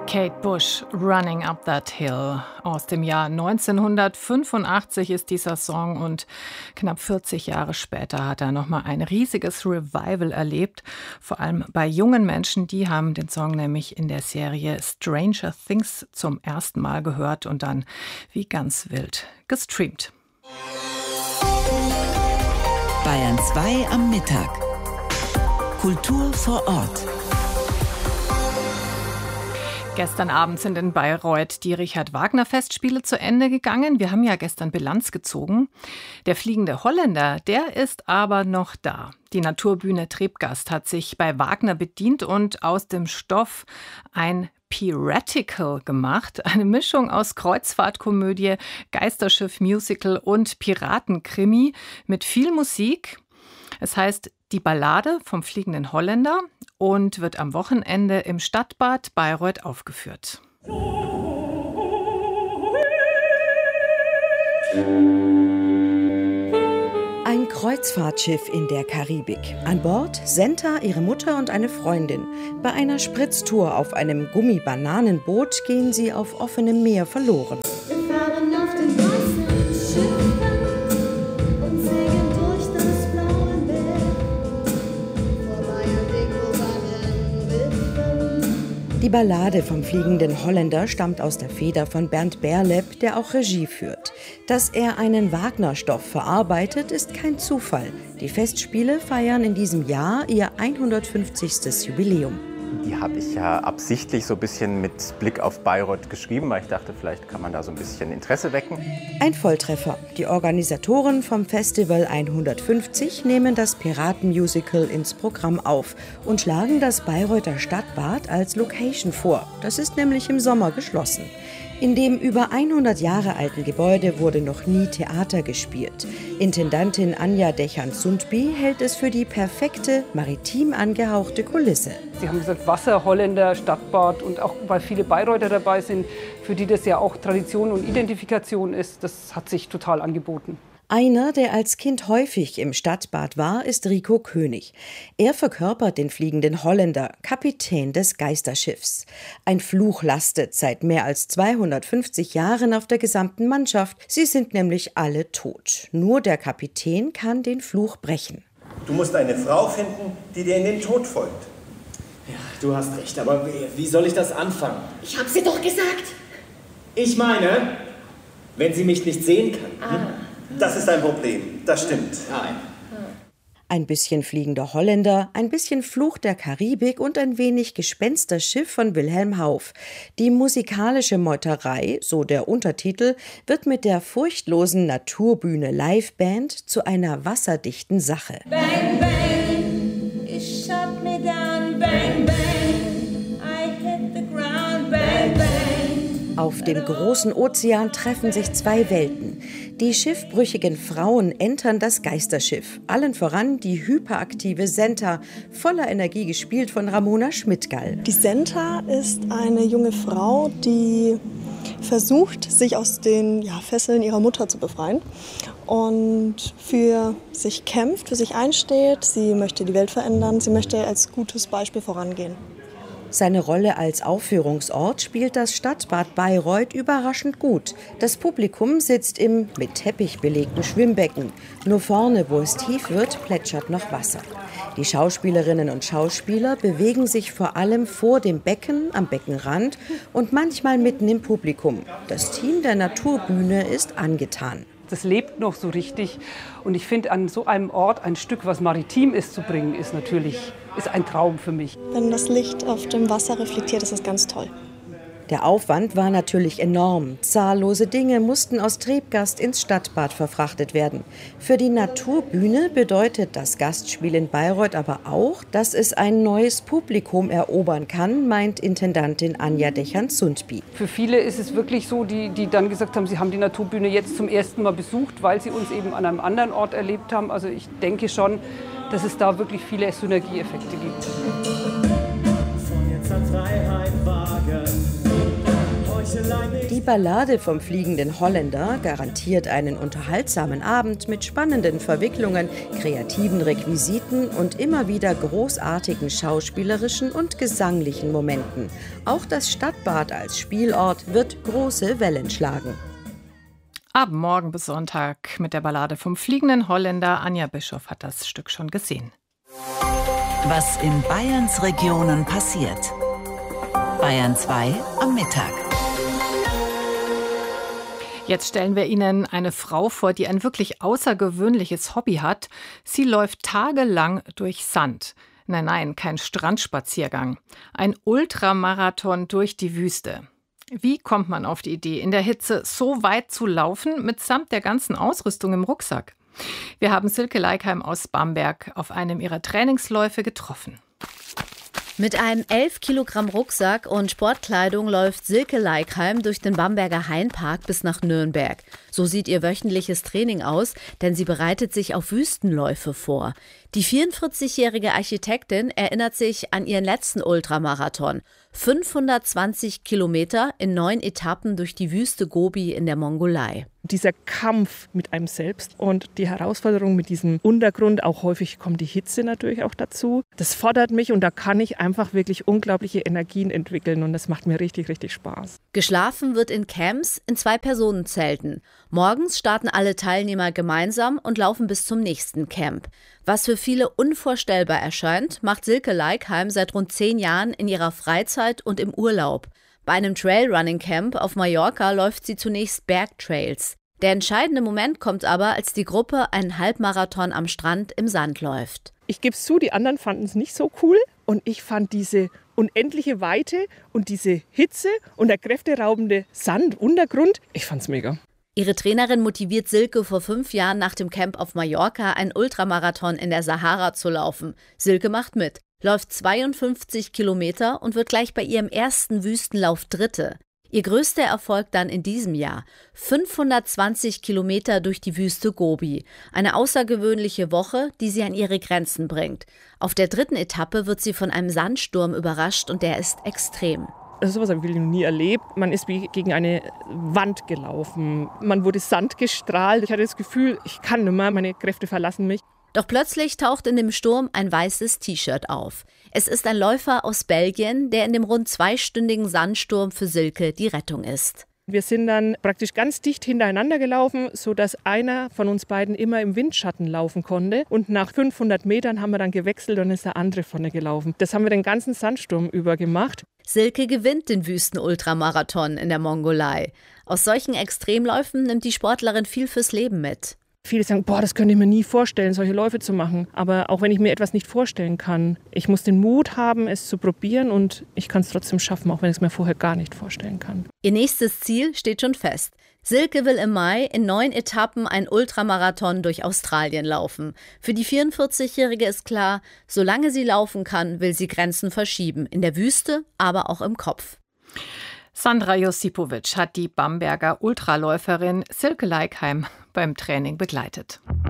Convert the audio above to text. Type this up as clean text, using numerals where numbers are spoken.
Kate Bush, Running Up That Hill. Aus dem Jahr 1985 ist dieser Song und knapp 40 Jahre später hat er nochmal ein riesiges Revival erlebt. Vor allem bei jungen Menschen, die haben den Song nämlich in der Serie Stranger Things zum ersten Mal gehört und dann wie ganz wild gestreamt. Bayern 2 am Mittag. Kultur vor Ort. Gestern Abend sind in Bayreuth die Richard-Wagner-Festspiele zu Ende gegangen. Wir haben ja gestern Bilanz gezogen. Der fliegende Holländer, der ist aber noch da. Die Naturbühne Trebgast hat sich bei Wagner bedient und aus dem Stoff ein Piratical gemacht. Eine Mischung aus Kreuzfahrtkomödie, Geisterschiff-Musical und Piratenkrimi mit viel Musik. Es heißt Die Ballade vom fliegenden Holländer und wird am Wochenende im Stadtbad Bayreuth aufgeführt. Ein Kreuzfahrtschiff in der Karibik. An Bord Senta, ihre Mutter und eine Freundin. Bei einer Spritztour auf einem Gummibananenboot gehen sie auf offenem Meer verloren. Wir fahren auf den weißen Schiffen und segeln durch das blaue Meer. Vorbei an den goldenen Riffen. Die Ballade vom fliegenden Holländer stammt aus der Feder von Bernd Berlep, der auch Regie führt. Dass er einen Wagner-Stoff verarbeitet, ist kein Zufall. Die Festspiele feiern in diesem Jahr ihr 150. Jubiläum. Die habe ich ja absichtlich so ein bisschen mit Blick auf Bayreuth geschrieben, weil ich dachte, vielleicht kann man da so ein bisschen Interesse wecken. Ein Volltreffer. Die Organisatoren vom Festival 150 nehmen das Piratenmusical ins Programm auf und schlagen das Bayreuther Stadtbad als Location vor. Das ist nämlich im Sommer geschlossen. In dem über 100 Jahre alten Gebäude wurde noch nie Theater gespielt. Intendantin Anja Dechant-Sundby hält es für die perfekte, maritim angehauchte Kulisse. Sie haben gesagt, Wasser, Holländer, Stadtbad und auch weil viele Bayreuther dabei sind, für die das ja auch Tradition und Identifikation ist, das hat sich total angeboten. Einer, der als Kind häufig im Stadtbad war, ist Rico König. Er verkörpert den fliegenden Holländer, Kapitän des Geisterschiffs. Ein Fluch lastet seit mehr als 250 Jahren auf der gesamten Mannschaft. Sie sind nämlich alle tot. Nur der Kapitän kann den Fluch brechen. Du musst eine Frau finden, die dir in den Tod folgt. Ja, du hast recht, aber wie soll ich das anfangen? Ich hab's dir doch gesagt. Ich meine, wenn sie mich nicht sehen kann. Das ist ein Problem, das stimmt. Nein. Ein bisschen fliegender Holländer, ein bisschen Fluch der Karibik und ein wenig Gespensterschiff von Wilhelm Hauff. Die musikalische Meuterei, so der Untertitel, wird mit der furchtlosen Naturbühne Liveband zu einer wasserdichten Sache. Bang, bang, ich shot me down, bang, bang, I hit the ground, bang, bang. Auf dem großen Ozean treffen sich zwei Welten. Die schiffbrüchigen Frauen entern das Geisterschiff. Allen voran die hyperaktive Senta, voller Energie gespielt von Ramona Schmidgall. Die Senta ist eine junge Frau, die versucht, sich aus den Fesseln ihrer Mutter zu befreien und für sich kämpft, für sich einsteht. Sie möchte die Welt verändern, sie möchte als gutes Beispiel vorangehen. Seine Rolle als Aufführungsort spielt das Stadtbad Bayreuth überraschend gut. Das Publikum sitzt im mit Teppich belegten Schwimmbecken. Nur vorne, wo es tief wird, plätschert noch Wasser. Die Schauspielerinnen und Schauspieler bewegen sich vor allem vor dem Becken, am Beckenrand und manchmal mitten im Publikum. Das Team der Naturbühne ist angetan. Das lebt noch so richtig und ich finde, an so einem Ort ein Stück, was maritim ist, zu bringen, ist ein Traum für mich. Wenn das Licht auf dem Wasser reflektiert, ist das ganz toll. Der Aufwand war natürlich enorm. Zahllose Dinge mussten aus Trebgast ins Stadtbad verfrachtet werden. Für die Naturbühne bedeutet das Gastspiel in Bayreuth aber auch, dass es ein neues Publikum erobern kann, meint Intendantin Anja Dechant-Sundby. Für viele ist es wirklich so, die dann gesagt haben, sie haben die Naturbühne jetzt zum ersten Mal besucht, weil sie uns eben an einem anderen Ort erlebt haben. Also ich denke schon, dass es da wirklich viele Synergieeffekte gibt. Von jetzt an Freiheit wagen. Heuchelei Die Ballade vom fliegenden Holländer garantiert einen unterhaltsamen Abend mit spannenden Verwicklungen, kreativen Requisiten und immer wieder großartigen schauspielerischen und gesanglichen Momenten. Auch das Stadtbad als Spielort wird große Wellen schlagen. Ab morgen bis Sonntag mit der Ballade vom fliegenden Holländer. Anja Bischof hat das Stück schon gesehen. Was in Bayerns Regionen passiert. Bayern 2 am Mittag. Jetzt stellen wir Ihnen eine Frau vor, die ein wirklich außergewöhnliches Hobby hat. Sie läuft tagelang durch Sand. Nein, kein Strandspaziergang. Ein Ultramarathon durch die Wüste. Wie kommt man auf die Idee, in der Hitze so weit zu laufen, mitsamt der ganzen Ausrüstung im Rucksack? Wir haben Silke Leikheim aus Bamberg auf einem ihrer Trainingsläufe getroffen. Mit einem 11 Kilogramm Rucksack und Sportkleidung läuft Silke Leikheim durch den Bamberger Hainpark bis nach Nürnberg. So sieht ihr wöchentliches Training aus, denn sie bereitet sich auf Wüstenläufe vor. Die 44-jährige Architektin erinnert sich an ihren letzten Ultramarathon. 520 Kilometer in 9 Etappen durch die Wüste Gobi in der Mongolei. Dieser Kampf mit einem selbst und die Herausforderung mit diesem Untergrund, auch häufig kommt die Hitze natürlich auch dazu. Das fordert mich und da kann ich einfach wirklich unglaubliche Energien entwickeln und das macht mir richtig, richtig Spaß. Geschlafen wird in Camps in 2-Personen-Zelten. Morgens starten alle Teilnehmer gemeinsam und laufen bis zum nächsten Camp. Was für viele unvorstellbar erscheint, macht Silke Leikheim seit rund 10 Jahren in ihrer Freizeit und im Urlaub. Bei einem Trailrunning-Camp auf Mallorca läuft sie zunächst Bergtrails. Der entscheidende Moment kommt aber, als die Gruppe einen Halbmarathon am Strand im Sand läuft. Ich gebe es zu, die anderen fanden es nicht so cool und ich fand diese unendliche Weite und diese Hitze und der kräfteraubende Sanduntergrund, ich fand's mega. Ihre Trainerin motiviert Silke vor 5 Jahren nach dem Camp auf Mallorca, einen Ultramarathon in der Sahara zu laufen. Silke macht mit, läuft 52 Kilometer und wird gleich bei ihrem ersten Wüstenlauf Dritte. Ihr größter Erfolg dann in diesem Jahr: 520 Kilometer durch die Wüste Gobi. Eine außergewöhnliche Woche, die sie an ihre Grenzen bringt. Auf der 3. Etappe wird sie von einem Sandsturm überrascht und der ist extrem. Also sowas habe ich noch nie erlebt. Man ist wie gegen eine Wand gelaufen. Man wurde Sand gestrahlt. Ich hatte das Gefühl, ich kann nicht mehr, meine Kräfte verlassen mich. Doch plötzlich taucht in dem Sturm ein weißes T-Shirt auf. Es ist ein Läufer aus Belgien, der in dem rund 2-stündigen Sandsturm für Silke die Rettung ist. Wir sind dann praktisch ganz dicht hintereinander gelaufen, sodass einer von uns beiden immer im Windschatten laufen konnte. Und nach 500 Metern haben wir dann gewechselt und ist der andere vorne gelaufen. Das haben wir den ganzen Sandsturm über gemacht. Silke gewinnt den Wüsten-Ultramarathon in der Mongolei. Aus solchen Extremläufen nimmt die Sportlerin viel fürs Leben mit. Viele sagen, das könnte ich mir nie vorstellen, solche Läufe zu machen. Aber auch wenn ich mir etwas nicht vorstellen kann, ich muss den Mut haben, es zu probieren und ich kann es trotzdem schaffen, auch wenn ich es mir vorher gar nicht vorstellen kann. Ihr nächstes Ziel steht schon fest. Silke will im Mai in 9 Etappen einen Ultramarathon durch Australien laufen. Für die 44-Jährige ist klar, solange sie laufen kann, will sie Grenzen verschieben. In der Wüste, aber auch im Kopf. Sandra Josipovic hat die Bamberger Ultraläuferin Silke Leikheim beim Training begleitet.